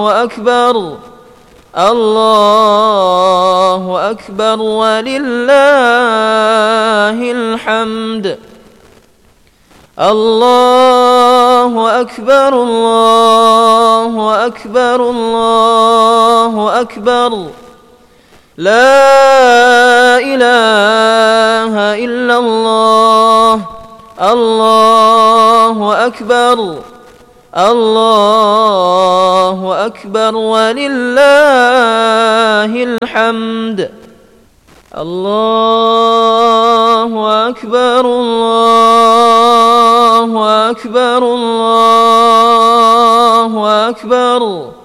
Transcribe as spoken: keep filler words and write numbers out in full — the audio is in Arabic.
أكبر الله أكبر ولله الحمد. الله أكبر الله أكبر الله أكبر. لا إله إلا الله. الله أكبر الله أكبر ولله الحمد. الله أكبر الله أكبر الله أكبر.